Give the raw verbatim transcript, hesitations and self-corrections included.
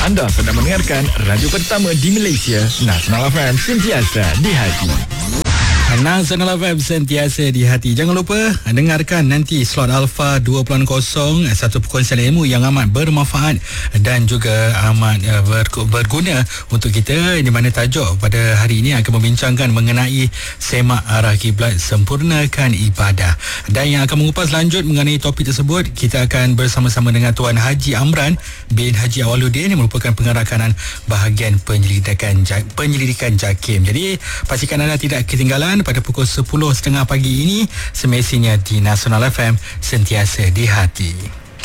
Anda sedang mendengarkan radio pertama di Malaysia, Nasional F M, sentiasa di hati. Nasional F M, sentiasa di hati. Jangan lupa dengarkan nanti slot Alpha dua titik kosong, satu perkongsian ilmu yang amat bermanfaat dan juga amat uh, berguna untuk kita, di mana tajuk pada hari ini akan membincangkan mengenai semak arah kiblat, sempurnakan ibadah. Dan yang akan mengupas lanjut mengenai topik tersebut, kita akan bersama-sama dengan Tuan Haji Amran bin Haji Awaluddin yang merupakan pengarah kanan bahagian penyelidikan penyelidikan JAKIM. Jadi pastikan anda tidak ketinggalan pada pukul sepuluh tiga puluh pagi ini, semestinya di Nasional F M, sentiasa di hati.